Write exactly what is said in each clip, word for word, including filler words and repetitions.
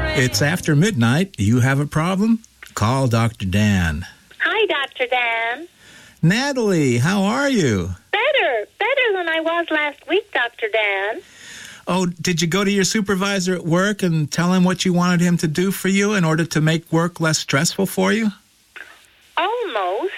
It's after midnight. You have a problem? Call Doctor Dan. Hi, Doctor Dan. Natalie, how are you? Better. Better than I was last week, Doctor Dan. Oh, did you go to your supervisor at work and tell him what you wanted him to do for you in order to make work less stressful for you? Almost.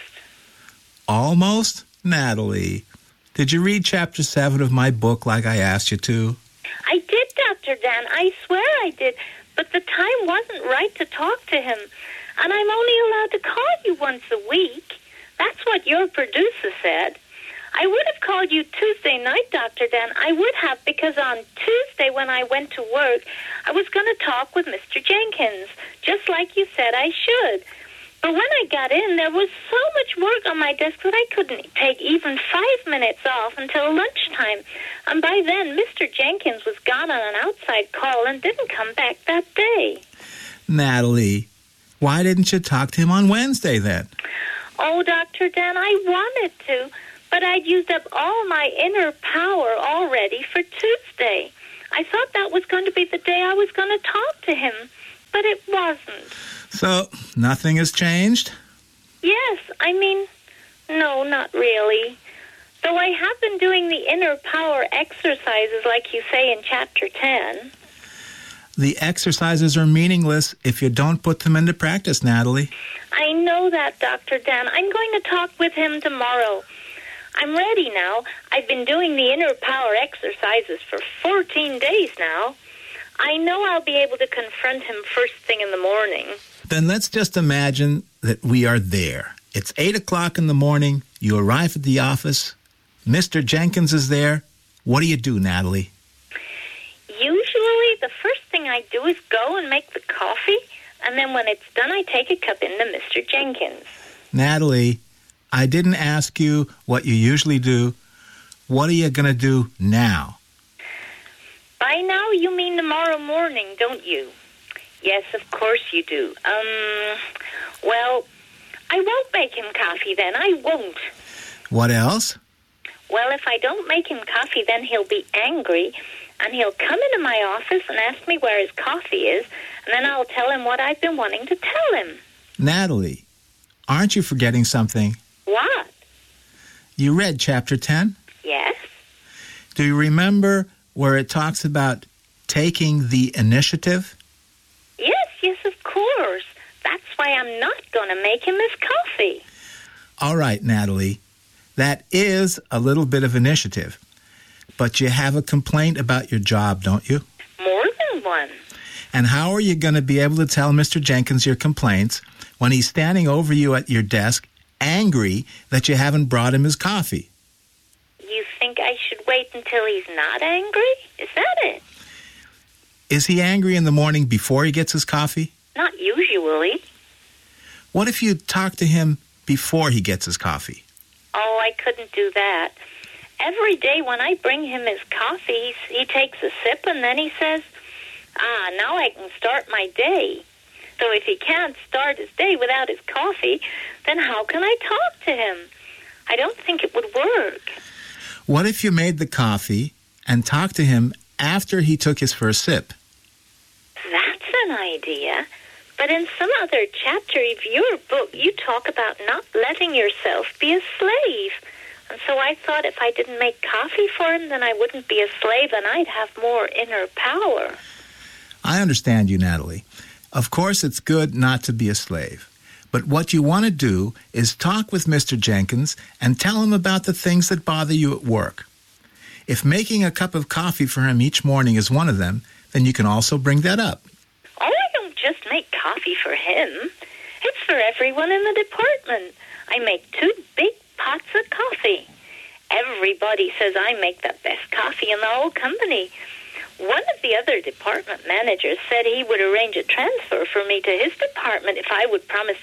Almost? Natalie, did you read chapter seven of my book like I asked you to? I did, Doctor Dan. I swear I did. But the time wasn't right to talk to him. And I'm only allowed to call you once a week. That's what your producer said. I would have called you Tuesday night, Doctor Dan. I would have, because on Tuesday when I went to work, I was going to talk with Mister Jenkins, just like you said I should. But when I got in, there was so much work on my desk that I couldn't take even five minutes off until lunchtime. And by then, Mister Jenkins was gone on an outside call and didn't come back that day. Natalie, why didn't you talk to him on Wednesday then? Oh, Doctor Dan, I wanted to, but I'd used up all my inner power already for Tuesday. I thought that was going to be the day I was going to talk to him, but it wasn't. So, nothing has changed? Yes, I mean, no, not really. Though I have been doing the inner power exercises like you say in chapter ten. The exercises are meaningless if you don't put them into practice, Natalie. I know that, Doctor Dan. I'm going to talk with him tomorrow. I'm ready now. I've been doing the inner power exercises for fourteen days now. I know I'll be able to confront him first thing in the morning. Then let's just imagine that we are there. It's eight o'clock in the morning. You arrive at the office. Mister Jenkins is there. What do you do, Natalie? Usually the first thing I do is go and make the coffee, and then when it's done, I take a cup into Mister Jenkins. Natalie, I didn't ask you what you usually do. What are you going to do now? By now, you mean tomorrow morning, don't you? Yes, of course you do. Um, well, I won't make him coffee then. I won't. What else? Well, if I don't make him coffee, then he'll be angry, and he'll come into my office and ask me where his coffee is, and then I'll tell him what I've been wanting to tell him. Natalie, aren't you forgetting something? What? You read chapter ten? Yes. Do you remember where it talks about taking the initiative? Yes, yes, of course. That's why I'm not going to make him his coffee. All right, Natalie. That is a little bit of initiative. But you have a complaint about your job, don't you? More than one. And how are you going to be able to tell Mister Jenkins your complaints when he's standing over you at your desk, angry that you haven't brought him his coffee? You think I should wait until he's not angry? Is that it? Is he angry in the morning before he gets his coffee? Not usually. What if you talk to him before he gets his coffee? Oh, I couldn't do that. Every day when I bring him his coffee, he, he takes a sip and then he says, ah, now I can start my day. So if he can't start his day without his coffee, then how can I talk to him? I don't think it would work. What if you made the coffee and talked to him after he took his first sip? That's an idea. But in some other chapter of your book, you talk about not letting yourself be a slave. And so I thought if I didn't make coffee for him, then I wouldn't be a slave and I'd have more inner power. I understand you, Natalie. Of course, it's good not to be a slave. But what you want to do is talk with Mister Jenkins and tell him about the things that bother you at work. If making a cup of coffee for him each morning is one of them, then you can also bring that up. Oh, I don't just make coffee for him. It's for everyone in the department. I make two big pots of coffee. Everybody says I make the best coffee in the whole company. One of the other department managers said he would arrange a transfer for me to his department if I would promise